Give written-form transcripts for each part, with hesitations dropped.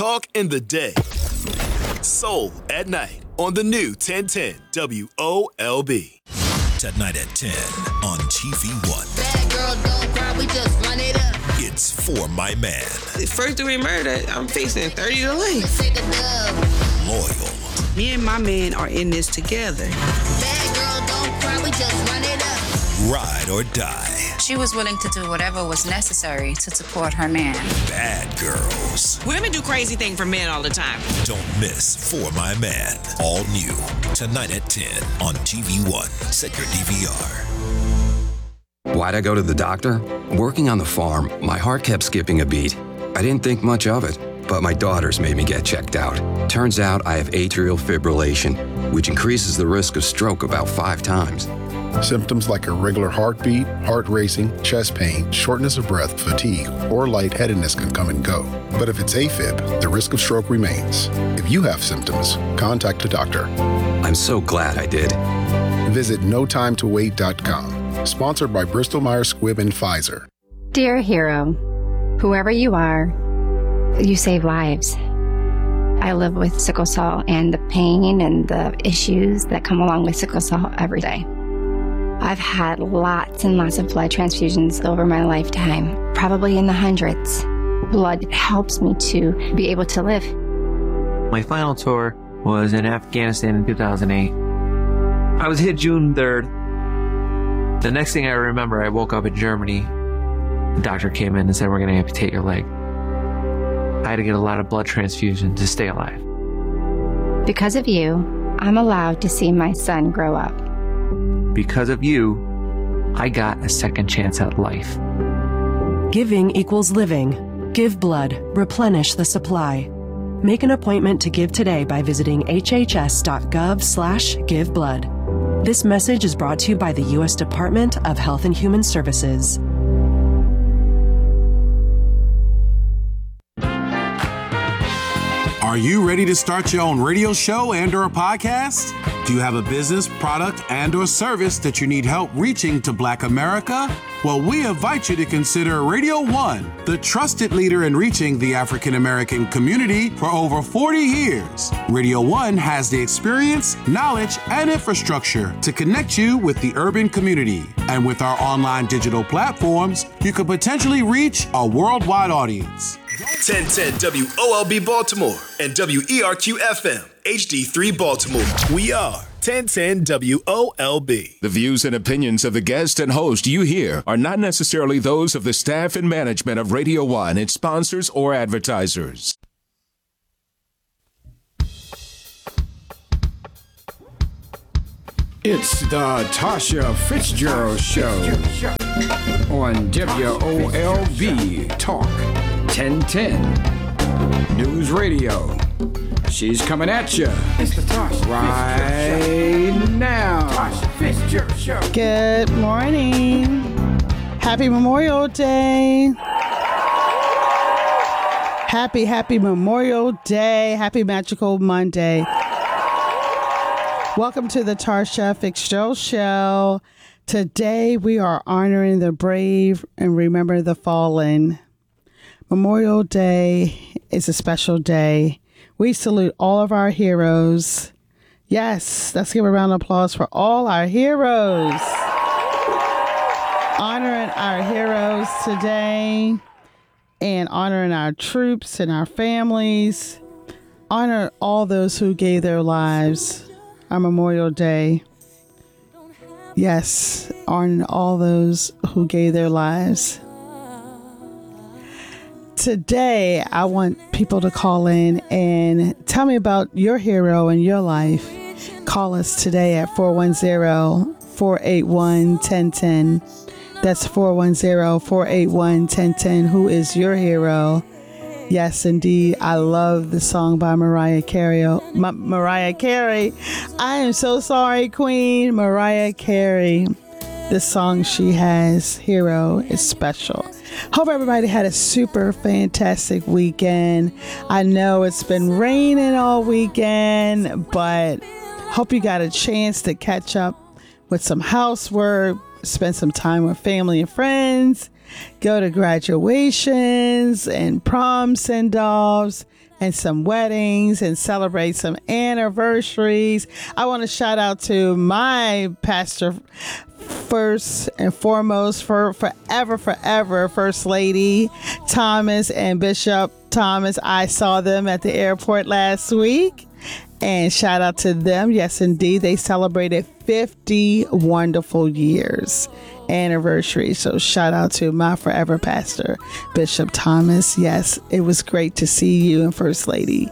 Talk in the day. Soul at night on the new 1010 WOLB. Tonight at 10 on TV1. Bad girl, don't cry, we just run it up. It's For My Man. First degree murder, I'm facing 30 to life. Loyal. Me and my man are in this together. Bad girl, don't cry, we just run it up. Ride or die. She was willing to do whatever was necessary to support her man. Bad girls. Women do crazy things for men all the time. Don't miss For My Man. All new. Tonight at 10 on TV1. Set your DVR. Why'd I go to the doctor? Working on the farm, my heart kept skipping a beat. I didn't think much of it, but my daughters made me get checked out. Turns out I have atrial fibrillation, which increases the risk of stroke about 5 times. Symptoms like irregular heartbeat, heart racing, chest pain, shortness of breath, fatigue, or lightheadedness can come and go. But if it's AFib, the risk of stroke remains. If you have symptoms, contact a doctor. I'm so glad I did. Visit notimetowait.com. Sponsored by Bristol Myers Squibb and Pfizer. Dear hero, whoever you are, you save lives. I live with sickle cell and the pain and the issues that come along with sickle cell every day. I've had lots and lots of blood transfusions over my lifetime, probably in the hundreds. Blood helps me to be able to live. My final tour was in Afghanistan in 2008. I was hit June 3rd. The next thing I remember, I woke up in Germany. The doctor came in and said, "We're going to amputate your leg." I had to get a lot of blood transfusion to stay alive. Because of you, I'm allowed to see my son grow up. Because of you, I got a second chance at life. Giving equals living. Give blood. Replenish the supply. Make an appointment to give today by visiting hhs.gov/giveblood. This message is brought to you by the U.S. Department of Health and Human Services. Are you ready to start your own radio show and/or a podcast? Do you have a business, product, and/or service that you need help reaching to Black America? Well, we invite you to consider Radio One, the trusted leader in reaching the African American community for over 40 years. Radio One has the experience, knowledge, and infrastructure to connect you with the urban community. And with our online digital platforms, you could potentially reach a worldwide audience. 1010 WOLB Baltimore and WERQ FM HD3 Baltimore. We are 1010 WOLB. The views and opinions of the guest and host you hear are not necessarily those of the staff and management of Radio One, its sponsors, or advertisers. It's the Tasha Fitzgerald Show on WOLB Talk 1010 News Radio. She's coming at you right now. Good morning. Happy Memorial Day. Happy Memorial Day. Happy Magical Monday. Welcome to the Tasha Fitzgerald Show. Today we are honoring the brave and remember the fallen. Memorial Day is a special day. We salute all of our heroes. Yes, let's give a round of applause for all our heroes. Honoring our heroes today and honoring our troops and our families. Honor all those who gave their lives on Memorial Day. Yes, honor all those who gave their lives. Today, I want people to call in and tell me about your hero in your life. Call us today at 410-481-1010. That's 410-481-1010. Who is your hero? Yes, indeed. I love the song by Mariah Carey. Mariah Carey. I am so sorry, Queen. Mariah Carey. The song she has, Hero, is special. Hope everybody had a super fantastic weekend. I know it's been raining all weekend, but hope you got a chance to catch up with some housework, spend some time with family and friends, go to graduations and prom send-offs, and some weddings and celebrate some anniversaries. I want to shout out to my pastor first and foremost, for forever, First Lady Thomas and Bishop Thomas. I saw them at the airport last week, and shout out to them. Yes, indeed, they celebrated 50 wonderful years anniversary. So shout out to my forever pastor, Bishop Thomas. Yes, it was great to see you and First Lady.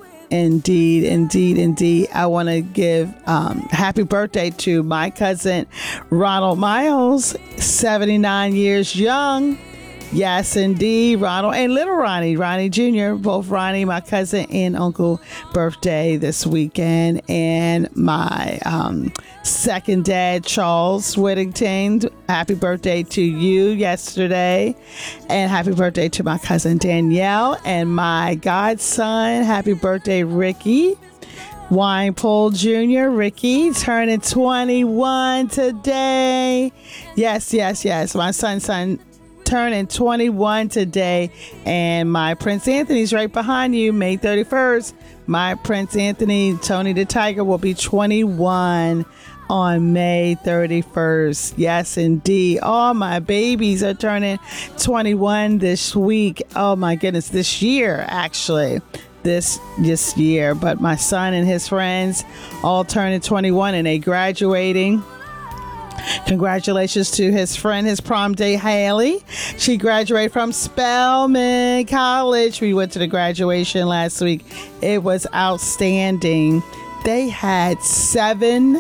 Indeed. I want to give happy birthday to my cousin Ronald Miles, 79 years young. Yes, indeed, Ronald and little Ronnie Jr., both Ronnie, my cousin and uncle, birthday this weekend. And my second dad, Charles Whittington, happy birthday to you yesterday. And happy birthday to my cousin Danielle and my godson. Happy birthday, Ricky Winepool Jr. Ricky turning 21 today. Yes. My son turning 21 today, and my Prince Anthony's right behind you, May 31st. My Prince Anthony, Tony the Tiger, will be 21 on May 31st. Yes, indeed. All my babies are turning 21 this week. Oh my goodness, this year, actually. This year. But my son and his friends all turning 21, and they graduating. Congratulations to his friend, his prom day, Haley. She graduated from Spelman College. We went to the graduation last week. It was outstanding. They had seven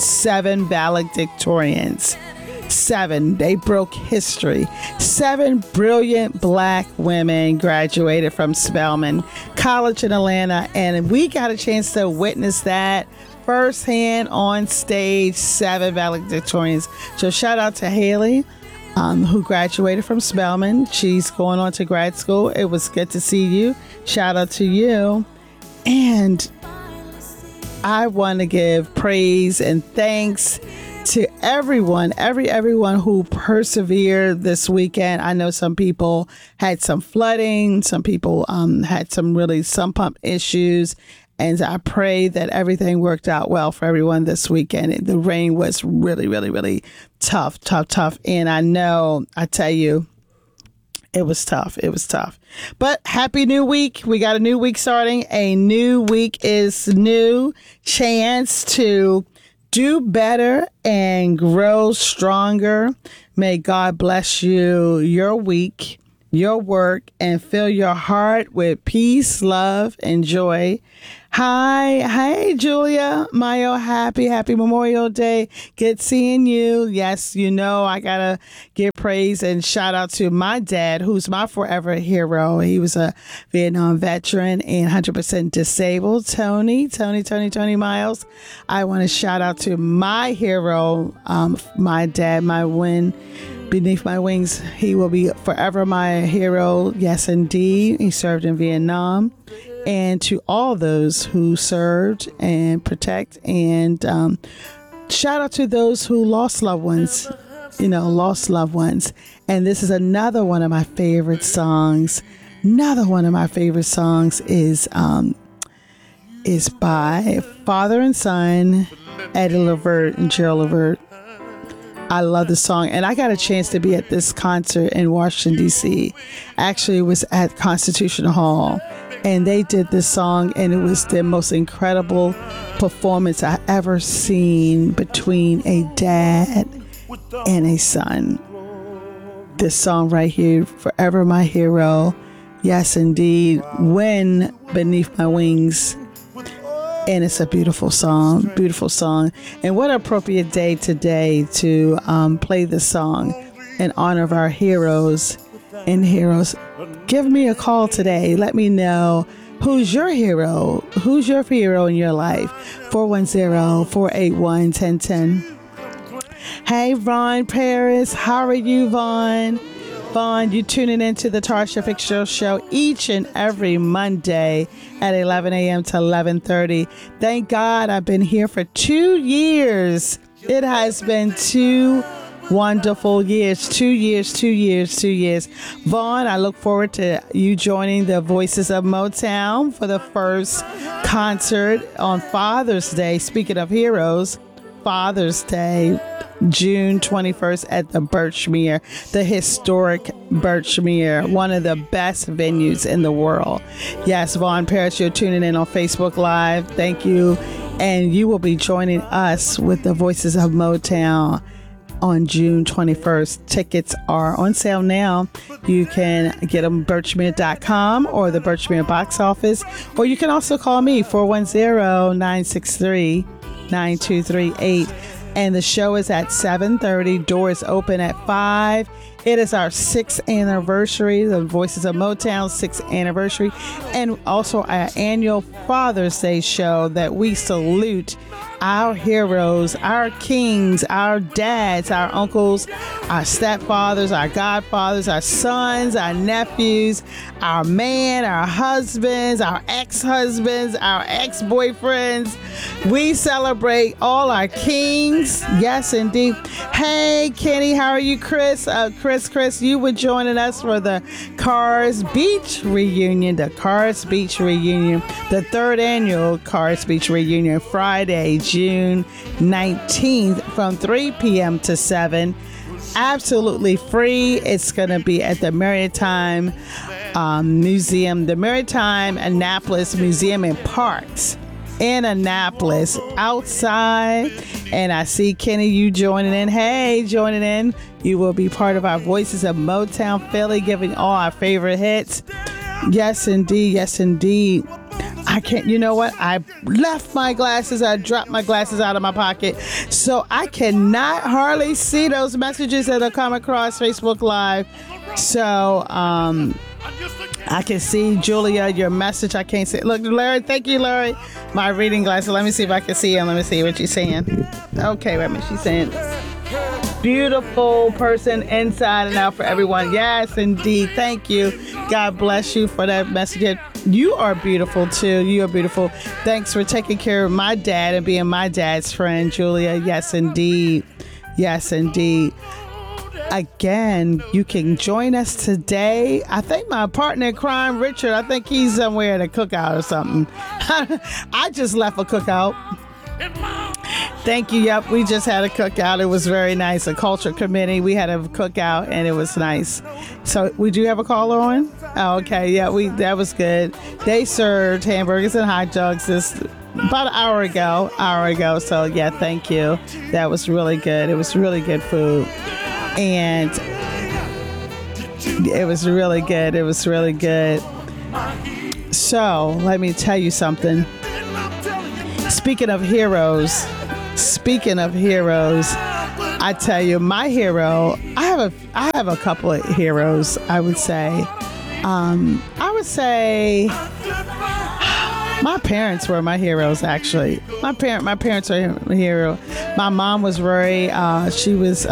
valedictorians. 7. They broke history. 7 brilliant black women graduated from Spelman College in Atlanta, and we got a chance to witness that firsthand on stage. 7 valedictorians. So shout out to Haley, who graduated from Spelman. She's going on to grad school. It was good to see you. Shout out to you. And I want to give praise and thanks to everyone who persevered this weekend. I know some people had some flooding, some people had some really sump pump issues, and I pray that everything worked out well for everyone this weekend. The rain was really tough. And I tell you, it was tough. But happy new week. We got a new week starting. A new week is new chance to do better and grow stronger. May God bless you, your week, your work, and fill your heart with peace, love, and joy. Hi, Julia Mayo. Happy Memorial Day. Good seeing you. Yes, I gotta give praise and shout out to my dad, who's my forever hero. He was a Vietnam veteran and 100% disabled. Tony Miles. I want to shout out to my hero, my dad, my win. Beneath my wings, he will be forever my hero. Yes, indeed. He served in Vietnam. And to all those who served and protect, and shout out to those who lost loved ones, And this is another one of my favorite songs. Is by father and son, Eddie Levert and Gerald Levert. I love the song, and I got a chance to be at this concert in Washington, D.C. Actually, it was at Constitution Hall, and they did this song, and it was the most incredible performance I ever seen between a dad and a son. This song right here, Forever My Hero. Yes, indeed. When Beneath My Wings. And it's a beautiful song. And what appropriate day today to play this song in honor of our heroes and heroes. Give me a call today. Let me know who's your hero. Who's your hero in your life? 410-481-1010. Hey, Vaughn Paris. How are you, Vaughn? Vaughn, you tuning into the Tarsha Fitzgerald Show each and every Monday at 11 a.m. to 11:30. Thank God I've been here for 2 years. It has been 2 wonderful years. 2 years. Vaughn, I look forward to you joining the Voices of Motown for the first concert on Father's Day. Speaking of heroes, Father's Day, June 21st at the Birchmere, the historic Birchmere, one of the best venues in the world. Yes, Vaughn Parrish, you're tuning in on Facebook Live. Thank you. And you will be joining us with the Voices of Motown on June 21st. Tickets are on sale now. You can get them at birchmere.com or the Birchmere box office, or you can also call me 410-963-9238. And the show is at 7:30. Doors open at 5. It is our 6th anniversary, the Voices of Motown 6th anniversary, and also our annual Father's Day show that we salute our heroes, our kings, our dads, our uncles, our stepfathers, our godfathers, our sons, our nephews, our man, our husbands, our ex-husbands, our ex-boyfriends. We celebrate all our kings. Yes, indeed. Hey, Kenny, how are you, Chris? Chris, you were joining us for the Cars Beach reunion, the 3rd annual Cars Beach reunion, Friday, June 19th from 3 p.m. to 7. Absolutely free. It's going to be at the Maritime Museum, the Maritime Annapolis Museum and Parks in Annapolis, outside. And I see Kenny, you joining in. Hey, joining in. You will be part of our Voices of Motown Philly, giving all our favorite hits. Yes, indeed. Yes, indeed. I can't, you know what? I left my glasses. I dropped my glasses out of my pocket. So I cannot hardly see those messages that are coming across Facebook Live. So, I can see, Julia, your message. I can't see. Look, Larry, thank you, Larry. My reading glasses. Let me see if I can see him. Let me see what she's saying. Okay, wait a minute. She's saying, beautiful person inside and out for everyone. Yes, indeed. Thank you. God bless you for that message. You are beautiful, too. You are beautiful. Thanks for taking care of my dad and being my dad's friend, Julia. Yes, indeed. Yes, indeed. Again, you can join us today. I think my partner in crime, Richard, I think he's somewhere at a cookout or something. I just left a cookout. Thank you. Yep, we just had a cookout. It was very nice. A culture committee. We had a cookout and it was nice. So we do have a caller on? Oh, okay. Yeah, that was good. They served hamburgers and hot dogs about an hour ago. So yeah, thank you. That was really good. It was really good food. And it was really good. It was really good. So let me tell you something. Speaking of heroes, I tell you, my hero, I have a couple of heroes, I would say. My parents were my heroes, actually. My parents are a hero. My mom was she was